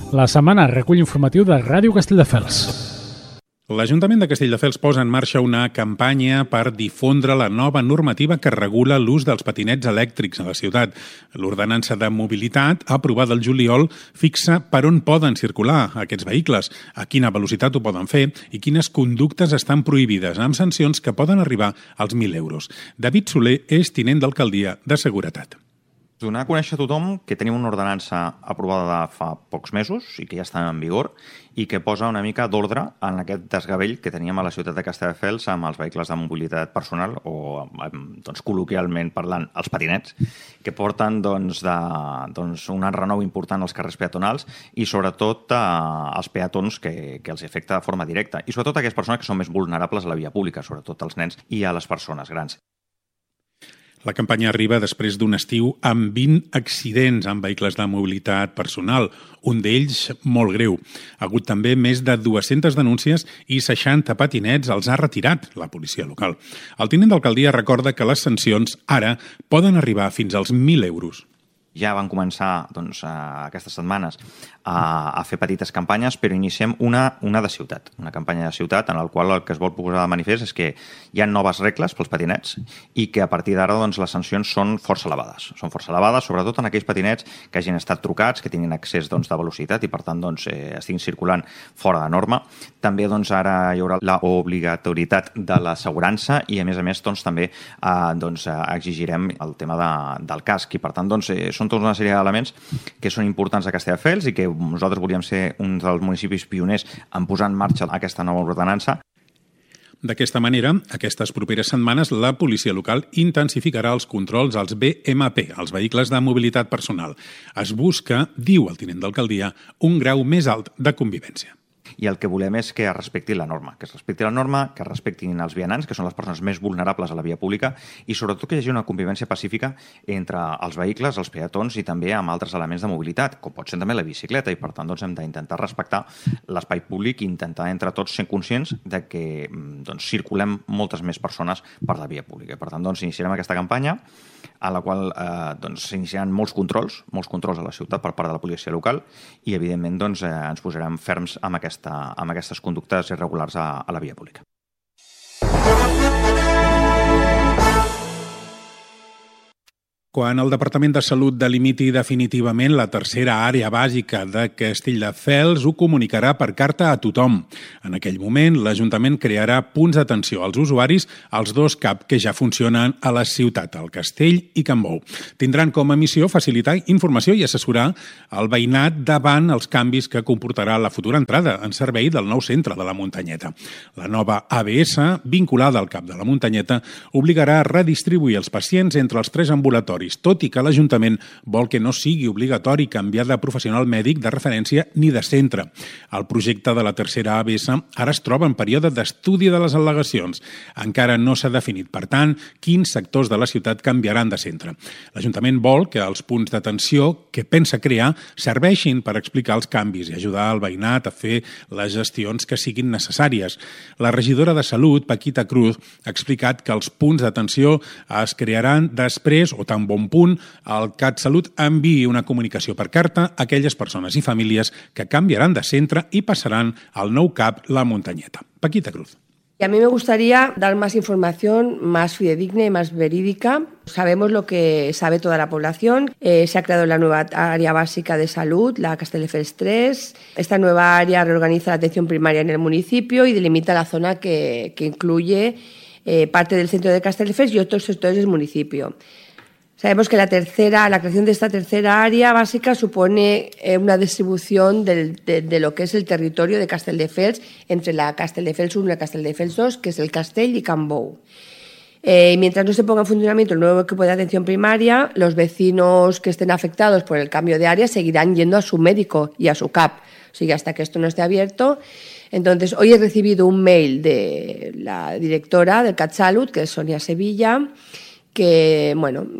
La setmana recull informatiu de Ràdio Castelldefels. L'Ajuntament de Castelldefels posa en marxa una campanya per difondre la nova normativa que regula l'ús dels patinets elèctrics a la ciutat. L'ordenança de mobilitat, aprovada el juliol, fixa per on poden circular aquests vehicles, a quina velocitat ho poden fer i quines conductes estan prohibides, amb sancions que poden arribar als 1.000 euros. David Soler és tinent d'alcaldia de Seguretat. Donar a conèixer a tothom que tenim una ordenança aprovada fa pocs mesos i que ja està en vigor i que posa una mica d'ordre en aquest desgavell que teníem a la ciutat de Castelldefels amb els vehicles de mobilitat personal o, col·loquialment parlant, els patinets, que porten un enrenou important als carrers peatonals i sobretot als peatons que els afecta de forma directa i sobretot a aquelles persones que són més vulnerables a la via pública, sobretot als nens i a les persones grans. La campanya arriba després d'un estiu amb 20 accidents amb vehicles de mobilitat personal, un d'ells molt greu. Ha hagut també més de 200 denúncies i 60 patinets els ha retirat la policia local. El tinent d'alcaldia recorda que les sancions ara poden arribar fins als 1.000 euros. Ja van començar aquestes setmanes a fer petites campanyes, però iniciem una de ciutat, una campanya de ciutat en la qual el que es vol posar de manifest és que hi ha noves regles pels patinets i que a partir d'ara les sancions són força elevades. Són força elevades, sobretot en aquells patinets que hagin estat trucats, que tinguin accés de velocitat i per tant estiguin circulant fora de norma. També ara hi haurà l'obligatorietat de l'assegurança i a més també exigirem el tema del casc i per tant són tota una sèrie d'elements que són importants a Castelldefels i que nosaltres volíem ser un dels municipis pioners en posar en marxa aquesta nova ordenança. D'aquesta manera, aquestes properes setmanes, la policia local intensificarà els controls als BMP, els vehicles de mobilitat personal. Es busca, diu el tinent d'alcaldia, un grau més alt de convivència. I el que volem és que es respecti la norma, que es respectin els vianants, que són les persones més vulnerables a la via pública, i sobretot que hi hagi una convivència pacífica entre els vehicles, els peatons i també amb altres elements de mobilitat, com pot ser també la bicicleta, i per tant hem d'intentar respectar l'espai públic i intentar entre tots ser conscients de que circulem moltes més persones per la via pública. I per tant iniciarem aquesta campanya a la qual s'iniciaran molts controls a la ciutat per part de la policia local i evidentment ens posarem ferms amb aquestes conductes irregulars a la via pública. Quan el Departament de Salut delimiti definitivament la tercera àrea bàsica de Castelldefels, ho comunicarà per carta a tothom. En aquell moment, l'Ajuntament crearà punts d'atenció als usuaris als dos CAP que ja funcionen a la ciutat, el Castell i Can Bou. Tindran com a missió facilitar informació i assessorar el veïnat davant els canvis que comportarà la futura entrada en servei del nou centre de la Muntanyeta. La nova ABS, vinculada al CAP de la Muntanyeta, obligarà a redistribuir els pacients entre els 3 ambulatoris, tot i que l'Ajuntament vol que no sigui obligatori canviar de professional mèdic de referència ni de centre. El projecte de la tercera ABS ara es troba en període d'estudi de les al·legacions. Encara no s'ha definit, per tant, quins sectors de la ciutat canviaran de centre. L'Ajuntament vol que els punts d'atenció que pensa crear serveixin per explicar els canvis i ajudar el veïnat a fer les gestions que siguin necessàries. La regidora de Salut, Paquita Cruz, ha explicat que els punts d'atenció es crearan després o tan bon punt, el CatSalut enviï una comunicació per carta a aquelles persones i famílies que canviaran de centre y pasarán al nou CAP La Muntanyeta. Paquita Cruz. Y a mí me gustaría dar más información más fidedigna y más verídica. Sabemos lo que sabe toda la población. Se ha creado la nueva área básica de salud, la Castelldefels 3. Esta nueva área reorganiza la atención primaria en el municipio y delimita la zona que incluye parte del centro de Castelldefels y otros sectores del municipio. Sabemos que la creación de esta tercera área básica supone una distribución de lo que es el territorio de Castelldefels entre la Castelldefels 1 y la Castelldefels 2, que es el Castell y Can Bou. Mientras no se ponga en funcionamiento el nuevo equipo de atención primaria, los vecinos que estén afectados por el cambio de área seguirán yendo a su médico y a su CAP, o sea, hasta que esto no esté abierto. Entonces, hoy he recibido un mail de la directora del CatSalut, que es Sonia Sevilla, que,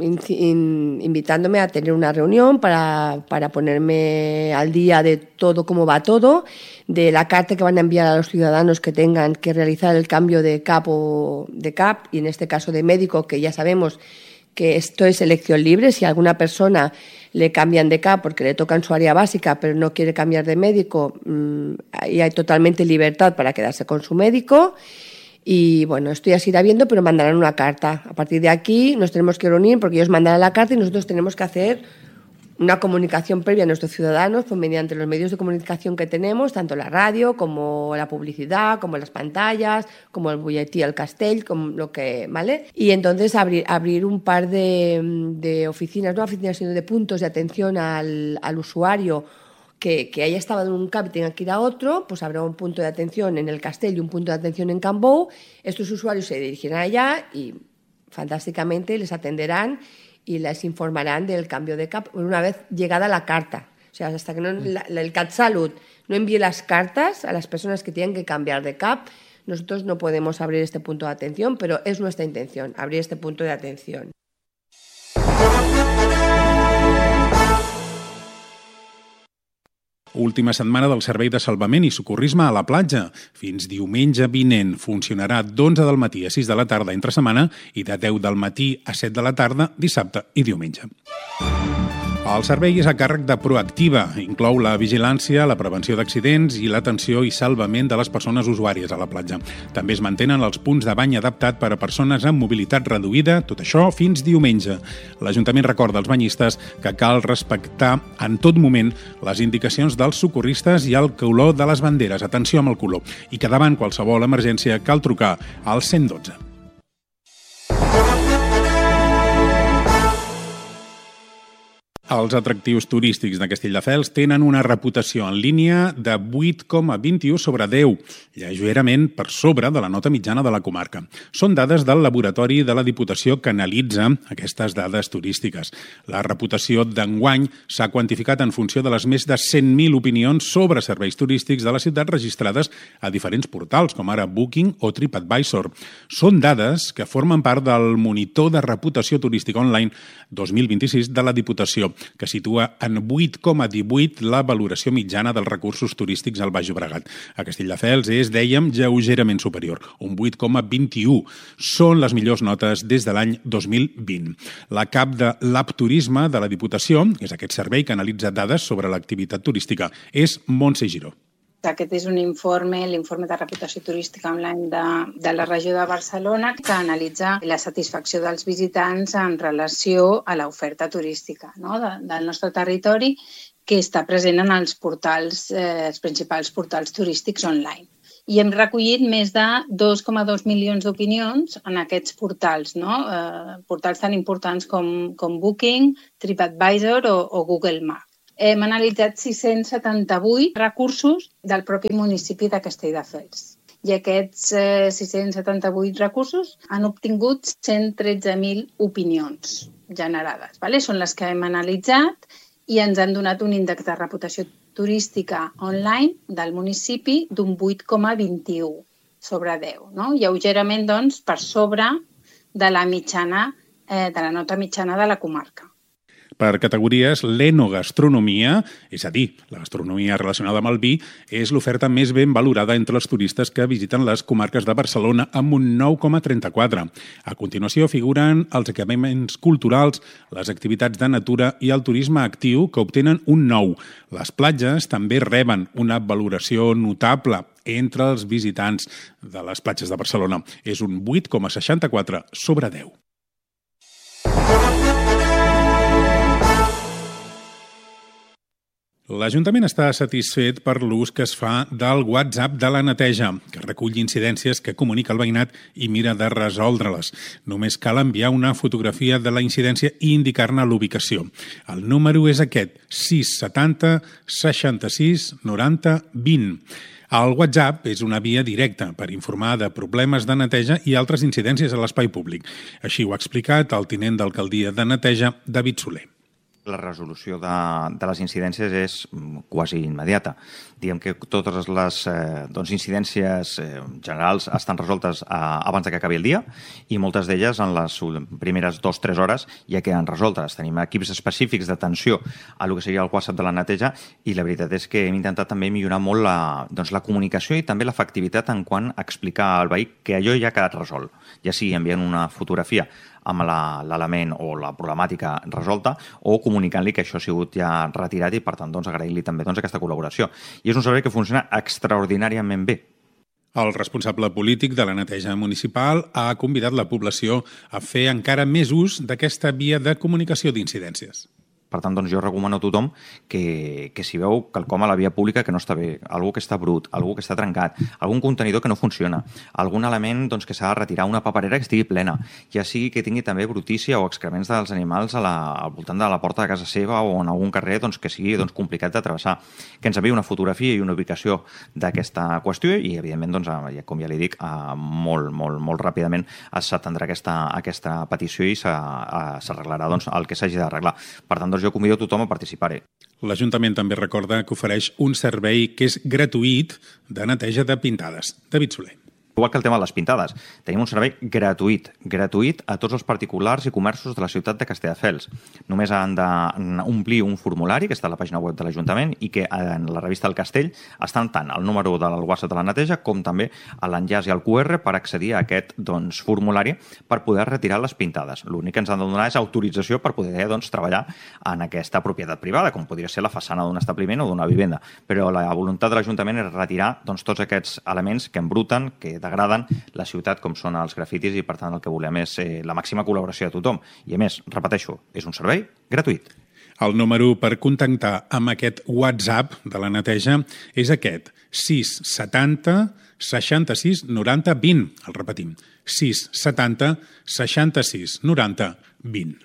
invitándome a tener una reunión para ponerme al día de todo, cómo va todo, de la carta que van a enviar a los ciudadanos que tengan que realizar el cambio de CAP y en este caso de médico, que ya sabemos que esto es elección libre. Si a alguna persona le cambian de CAP porque le toca en su área básica, pero no quiere cambiar de médico, ahí hay totalmente libertad para quedarse con su médico. Y bueno, esto ya se irá viendo, pero mandarán una carta. A partir de aquí nos tenemos que reunir porque ellos mandarán la carta y nosotros tenemos que hacer una comunicación previa a nuestros ciudadanos pues mediante los medios de comunicación que tenemos, tanto la radio como la publicidad, como las pantallas, como el butlletí al castell, como lo que, ¿vale? Y entonces abrir un par de oficinas, no oficinas, sino de puntos de atención al usuario que haya estado en un CAP y tenga que ir a otro, pues habrá un punto de atención en el Castell y un punto de atención en Can Bou. Estos usuarios se dirigirán allá y fantásticamente les atenderán y les informarán del cambio de CAP una vez llegada la carta. O sea, hasta que el CatSalut no envíe las cartas a las personas que tienen que cambiar de CAP, nosotros no podemos abrir este punto de atención, pero es nuestra intención abrir este punto de atención. Última setmana del servei de salvament i socorrisme a la platja. Fins diumenge vinent funcionarà d'11 del matí a 6 de la tarda entre setmana i de 10 del matí a 7 de la tarda dissabte i diumenge. El servei és a càrrec de Proactiva. Inclou la vigilància, la prevenció d'accidents i l'atenció i salvament de les persones usuàries a la platja. També es mantenen els punts de bany adaptat per a persones amb mobilitat reduïda, tot això fins diumenge. L'Ajuntament recorda als banyistes que cal respectar en tot moment les indicacions dels socorristes i el color de les banderes. Atenció amb el color. I que davant qualsevol emergència cal trucar al 112. Els atractius turístics de Castelldefels tenen una reputació en línia de 8,21 sobre 10, lleugerament per sobre de la nota mitjana de la comarca. Són dades del laboratori de la Diputació que analitza aquestes dades turístiques. La reputació d'enguany s'ha quantificat en funció de les més de 100.000 opinions sobre serveis turístics de la ciutat registrades a diferents portals, com ara Booking o TripAdvisor. Són dades que formen part del Monitor de Reputació Turística Online 2026 de la Diputació, que situa en 8,18 la valoració mitjana dels recursos turístics al Baix Llobregat. A Castelldefels és, dèiem, lleugerament superior, un 8,21. Són les millors notes des de l'any 2020. La cap de l'App Turisme de la Diputació, que és aquest servei que analitza dades sobre l'activitat turística, és Montse Giró. Aquest és un informe, l'informe de reputació turística online de la regió de Barcelona, que analitza la satisfacció dels visitants en relació a l'oferta turística, no? Del nostre territori, que està present en els portals, els principals portals turístics online. I hem recollit més de 2,2 milions d'opinions en aquests portals, no? Portals tan importants com Booking, TripAdvisor o Google Maps. Hem analitzat 678 recursos del propi municipi de Castelldefels. I aquests 678 recursos han obtingut 113.000 opinions generades. Són les que hem analitzat i ens han donat un índex de reputació turística online del municipi d'un 8,21 sobre 10. Lleugerament, doncs, per sobre de la mitjana, de la nota mitjana de la comarca. Per categories, l'enogastronomia, és a dir, la gastronomia relacionada amb el vi, és l'oferta més ben valorada entre els turistes que visiten les comarques de Barcelona amb un 9,34. A continuació figuren els equipaments culturals, les activitats de natura i el turisme actiu, que obtenen un 9. Les platges també reben una valoració notable entre els visitants de les platges de Barcelona. És un 8,64 sobre 10. L'Ajuntament està satisfet per l'ús que es fa del WhatsApp de la neteja, que recull incidències que comunica el veïnat i mira de resoldre-les. Només cal enviar una fotografia de la incidència i indicar-ne l'ubicació. El número és aquest, 670 66 90 20. El WhatsApp és una via directa per informar de problemes de neteja i altres incidències a l'espai públic. Així ho ha explicat el tinent d'alcaldia de neteja, David Soler. La resolució de les incidències és quasi immediata. Diguem que totes les incidències generals estan resoltes abans que acabi el dia i moltes d'elles en les primeres 2-3 hores ja queden resoltes. Tenim equips específics d'atenció a lo que seria el WhatsApp de la neteja i la veritat és que hem intentat també millorar molt la comunicació i també l'efectivitat en quant a explicar al veí que allò ja ha quedat resolt. Ja sigui enviant una fotografia amb l'element o la problemàtica resolta, o comunicant-li que això ha sigut ja retirat i, per tant, doncs, agrair-li també aquesta col·laboració. I és un servei que funciona extraordinàriament bé. El responsable polític de la neteja municipal ha convidat la població a fer encara més ús d'aquesta via de comunicació d'incidències. Per tant, doncs, jo recomano a tothom que si veu quelcom a la via pública que no està bé, algú que està brut, algú que està trencat, algun contenidor que no funciona, algun element doncs, que s'ha de retirar, una paperera que estigui plena, ja sigui que tingui també brutícia o excrements dels animals al voltant de la porta de casa seva o en algun carrer doncs, que sigui complicat de travessar, que ens enviï una fotografia i una ubicació d'aquesta qüestió i, evidentment, doncs, com ja li dic, molt ràpidament s'atendrà aquesta petició i s'arreglarà doncs, el que s'hagi d'arreglar. Per tant, jo convido a tothom a participar-hi. L'Ajuntament també recorda que ofereix un servei que és gratuït de neteja de pintades. David Soler. Igual que el tema de les pintades, tenim un servei gratuït a tots els particulars i comerços de la ciutat de Castelldefels. Només han d'omplir un formulari que està a la pàgina web de l'Ajuntament i que en la revista El Castell estan tant el número del WhatsApp de la neteja com també l'enllaç i el QR per accedir a aquest formulari per poder retirar les pintades. L'únic que ens han de donar és autorització per poder treballar en aquesta propietat privada, com podria ser la façana d'un establiment o d'una vivenda. Però la voluntat de l'Ajuntament és retirar tots aquests elements que embruten, que degraden la ciutat, com són els grafitis, i per tant el que volem és la màxima col·laboració de tothom. I a més, repeteixo, és un servei gratuït. El número per contactar amb aquest WhatsApp de la neteja és aquest, 670 66 90 20. El repetim, 670 66 90 20.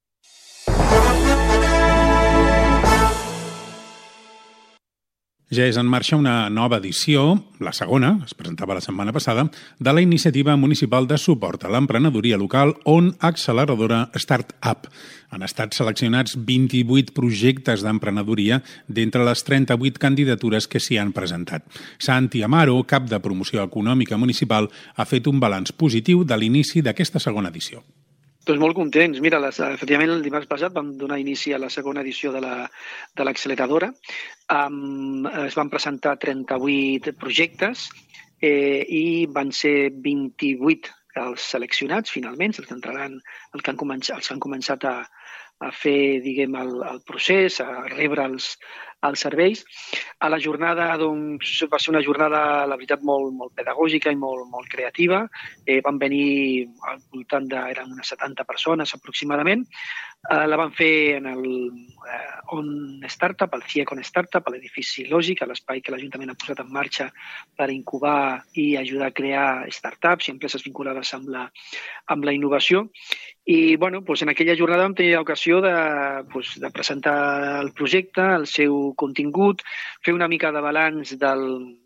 Ja és en marxa una nova edició, la segona, es presentava la setmana passada, de la iniciativa municipal de suport a l'emprenedoria local On Acceleradora Startup. Han estat seleccionats 28 projectes d'emprenedoria d'entre les 38 candidatures que s'hi han presentat. Santi Amaro, cap de promoció econòmica municipal, ha fet un balanç positiu de l'inici d'aquesta segona edició. Doncs molt contents. Mira, efectivament el dimarts passat vam donar inici a la segona edició de l'acceleradora. Es van presentar 38 projectes i van ser 28 els seleccionats finalment, els que han començat a fer, diguem, el procés, a rebre els serveis. A la jornada, doncs, va ser una jornada, la veritat, molt pedagògica i molt creativa. Van venir al voltant eren unes 70 persones aproximadament. La van fer en el On Startup, el CIEC On Startup, a l'edifici Lògic, a l'espai que l'Ajuntament ha posat en marxa per incubar i ajudar a crear startups i empreses vinculades amb la innovació. I en aquella jornada vam tenir l'ocasió de presentar el projecte, el seu contingut, fer una mica de balanç del